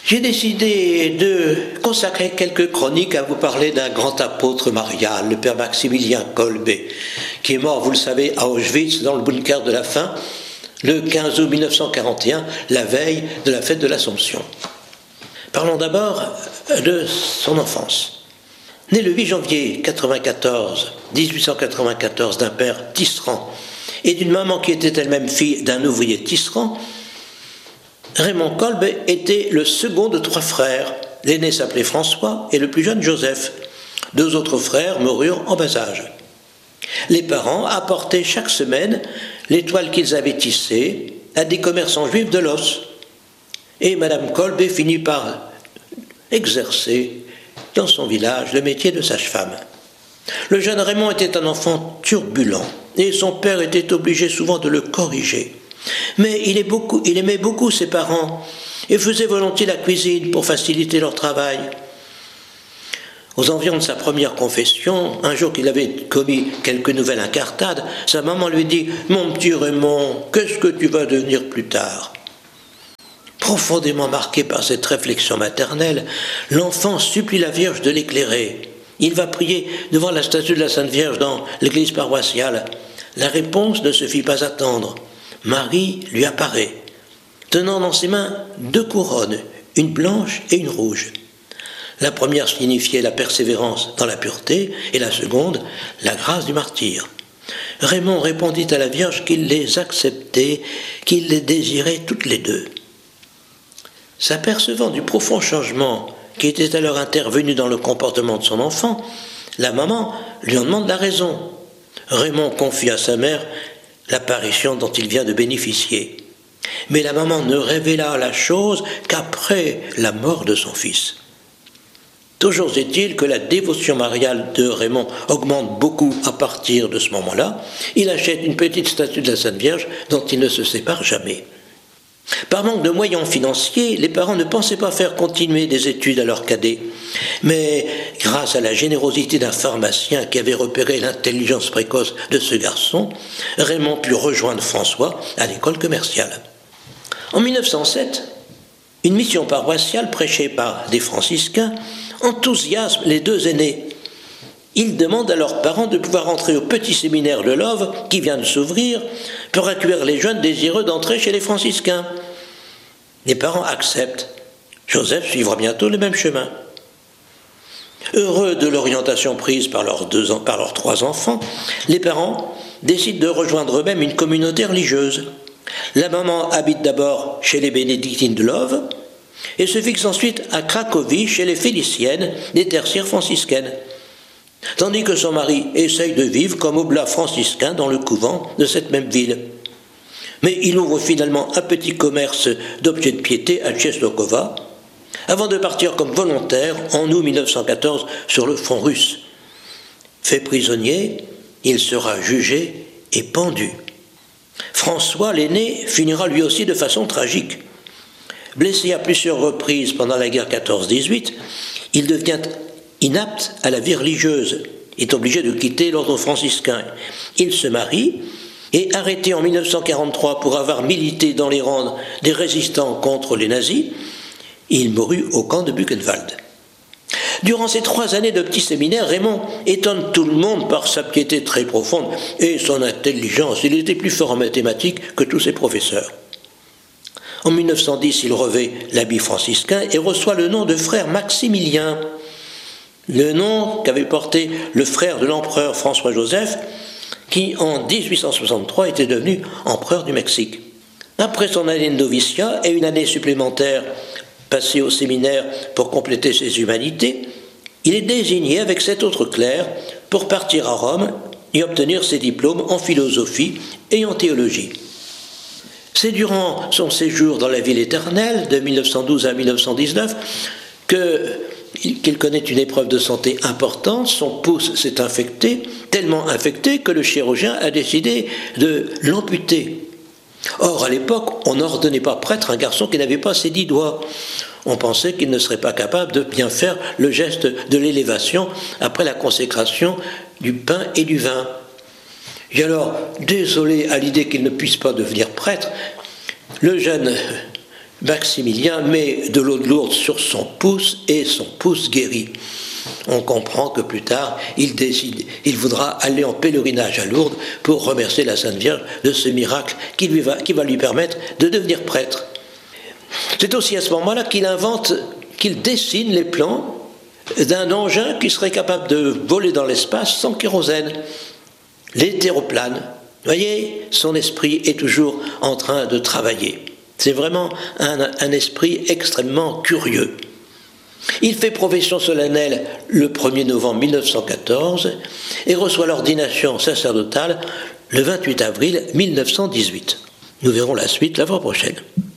J'ai décidé de consacrer quelques chroniques à vous parler d'un grand apôtre marial, le père Maximilien Kolbe, qui est mort, vous le savez, à Auschwitz, dans le bunker de la faim, le 15 août 1941, la veille de la fête de l'Assomption. Parlons d'abord de son enfance. Né le 8 janvier 1894 d'un père tisserand et d'une maman qui était elle-même fille d'un ouvrier tisserand, Raymond Kolbe était le second de 3 frères. L'aîné s'appelait François et le plus jeune Joseph. 2 autres frères moururent en bas âge. Les parents apportaient chaque semaine les toiles qu'ils avaient tissées à des commerçants juifs de l'os. Et Madame Kolbe finit par exercer dans son village le métier de sage-femme. Le jeune Raymond était un enfant turbulent et son père était obligé souvent de le corriger. Mais il aimait beaucoup ses parents et faisait volontiers la cuisine pour faciliter leur travail. Aux environs de sa première confession, un jour qu'il avait commis quelques nouvelles incartades, sa maman lui dit « Mon petit Raymond, qu'est-ce que tu vas devenir plus tard ?» Profondément marqué par cette réflexion maternelle, l'enfant supplie la Vierge de l'éclairer. Il va prier devant la statue de la Sainte Vierge dans l'église paroissiale. La réponse ne se fit pas attendre. Marie lui apparaît, tenant dans ses mains 2 couronnes, une blanche et une rouge. La première signifiait la persévérance dans la pureté et la seconde, la grâce du martyre. Raymond répondit à la Vierge qu'il les acceptait, qu'il les désirait toutes les 2. S'apercevant du profond changement qui était alors intervenu dans le comportement de son enfant, la maman lui en demande la raison. Raymond confie à sa mère l'apparition dont il vient de bénéficier. Mais la maman ne révéla la chose qu'après la mort de son fils. Toujours est-il que la dévotion mariale de Raymond augmente beaucoup à partir de ce moment-là. Il achète une petite statue de la Sainte Vierge dont il ne se sépare jamais. Par manque de moyens financiers, les parents ne pensaient pas faire continuer des études à leur cadet. Mais grâce à la générosité d'un pharmacien qui avait repéré l'intelligence précoce de ce garçon, Raymond put rejoindre François à l'école commerciale. En 1907, une mission paroissiale prêchée par des franciscains enthousiasme les 2 aînés. Ils demandent à leurs parents de pouvoir entrer au petit séminaire de l'Ove qui vient de s'ouvrir pour accueillir les jeunes désireux d'entrer chez les franciscains. Les parents acceptent. Joseph suivra bientôt le même chemin. Heureux de l'orientation prise par leurs 3 enfants, les parents décident de rejoindre eux-mêmes une communauté religieuse. La maman habite d'abord chez les bénédictines de l'Ove et se fixe ensuite à Cracovie chez les Féliciennes, des tertiaires franciscaines. Tandis que son mari essaye de vivre comme oblat franciscain dans le couvent de cette même ville. Mais il ouvre finalement un petit commerce d'objets de piété à Tcheslokova, avant de partir comme volontaire en août 1914 sur le front russe. Fait prisonnier, il sera jugé et pendu. François, l'aîné, finira lui aussi de façon tragique. Blessé à plusieurs reprises pendant la guerre 14-18, il devient inapte à la vie religieuse, est obligé de quitter l'ordre franciscain. Il se marie et, arrêté en 1943 pour avoir milité dans les rangs des résistants contre les nazis, il mourut au camp de Buchenwald. Durant ces 3 années de petit séminaire, Raymond étonne tout le monde par sa piété très profonde et son intelligence. Il était plus fort en mathématiques que tous ses professeurs. En 1910, il revêt l'habit franciscain et reçoit le nom de frère Maximilien, le nom qu'avait porté le frère de l'empereur François-Joseph, qui en 1863 était devenu empereur du Mexique. Après son année de noviciat et une année supplémentaire passée au séminaire pour compléter ses humanités, il est désigné avec 7 autres clercs pour partir à Rome et obtenir ses diplômes en philosophie et en théologie. C'est durant son séjour dans la ville éternelle de 1912 à 1919 qu'il connaît une épreuve de santé importante. Son pouce s'est infecté, tellement infecté que le chirurgien a décidé de l'amputer. Or, à l'époque, on n'ordonnait pas prêtre un garçon qui n'avait pas ses 10 doigts. On pensait qu'il ne serait pas capable de bien faire le geste de l'élévation après la consécration du pain et du vin. Et alors, désolé à l'idée qu'il ne puisse pas devenir prêtre, le jeune Maximilien met de l'eau de Lourdes sur son pouce et son pouce guérit. On comprend que plus tard, il voudra aller en pèlerinage à Lourdes pour remercier la Sainte Vierge de ce miracle qui va lui permettre de devenir prêtre. C'est aussi à ce moment-là qu'il dessine les plans d'un engin qui serait capable de voler dans l'espace sans kérosène, l'hétéroplane. Vous voyez, son esprit est toujours en train de travailler. C'est vraiment un esprit extrêmement curieux. Il fait profession solennelle le 1er novembre 1914 et reçoit l'ordination sacerdotale le 28 avril 1918. Nous verrons la suite la fois prochaine.